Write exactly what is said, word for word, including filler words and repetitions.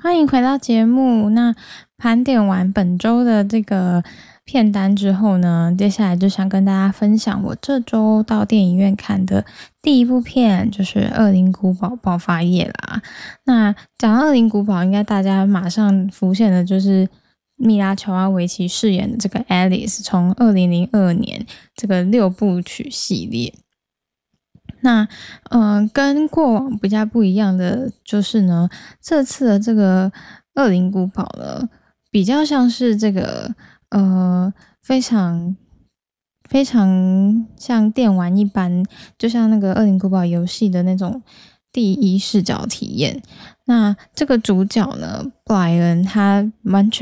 欢迎回到节目。那盘点完本周的这个片单之后呢，接下来就想跟大家分享我这周到电影院看的第一部片，就是《恶灵古堡爆发夜》啦。那讲到恶灵古堡，应该大家马上浮现的就是米拉乔瓦维奇饰演的这个 Alice， 从二零零二年这个六部曲系列。那呃，跟过往比较不一样的就是呢，这次的这个恶灵古堡呢，比较像是这个呃非常非常像电玩一般，就像那个恶灵古堡游戏的那种第一视角体验。那这个主角呢，布莱恩他完全